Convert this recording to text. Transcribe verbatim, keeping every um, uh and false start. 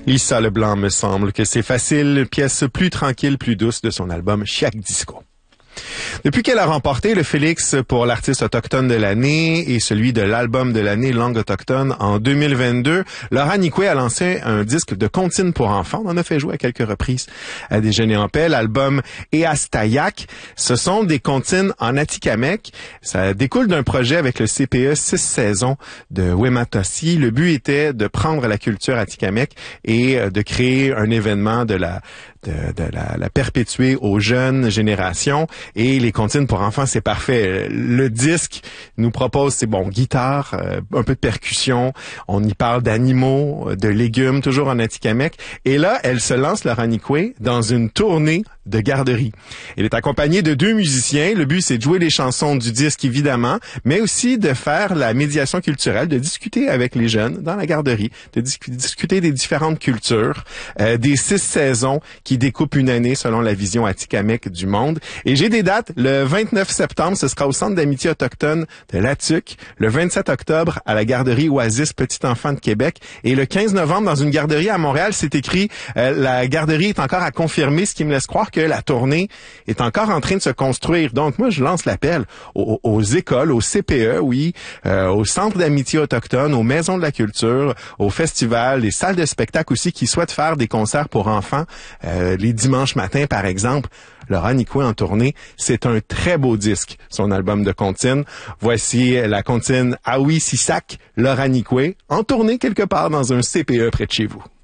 Lisa Leblanc, me semble que c'est facile, pièce plus tranquille, plus douce de son album Chiac Disco. Depuis qu'elle a remporté le Félix pour l'artiste autochtone de l'année et celui de l'album de l'année langue autochtone en deux mille vingt-deux, Laura Nikwe a lancé un disque de comptines pour enfants. On en a fait jouer à quelques reprises à Déjeuner en paix. L'album Eastayak, ce sont des comptines en Atikamekw. Ça découle d'un projet avec le C P E Six Saisons de Wematassi. Le but était de prendre la culture atikamekw et de créer un événement de la de, de la, la perpétuer aux jeunes générations. Et les comptines pour enfants, c'est parfait. Le disque nous propose, c'est bon, guitare, euh, un peu de percussion. On y parle d'animaux, de légumes, toujours en Atikamekw. Et là, elle se lance, Laura Nikwe, dans une tournée de garderie. Elle est accompagnée de deux musiciens. Le but, c'est de jouer les chansons du disque, évidemment, mais aussi de faire la médiation culturelle, de discuter avec les jeunes dans la garderie, de dis- discuter des différentes cultures, euh, des six saisons qui découpent une année selon la vision atikamekw du monde. Et j'ai des dates. Le vingt-neuf septembre, ce sera au Centre d'amitié autochtone de Latuc. Le vingt-sept octobre, à la garderie Oasis Petit Enfant de Québec. Et le quinze novembre, dans une garderie à Montréal, c'est écrit euh, la garderie est encore à confirmer, ce qui me laisse croire que la tournée est encore en train de se construire. Donc, moi, je lance l'appel aux, aux écoles, aux C P E, oui, euh, aux centres d'amitié autochtone, aux maisons de la culture, aux festivals, les salles de spectacle aussi qui souhaitent faire des concerts pour enfants euh, les dimanches matins, par exemple. Laura Nikwe en tournée, c'est un très beau disque, son album de comptine. Voici la comptine Awi Sisak, Laura Nikwe, en tournée quelque part dans un C P E près de chez vous.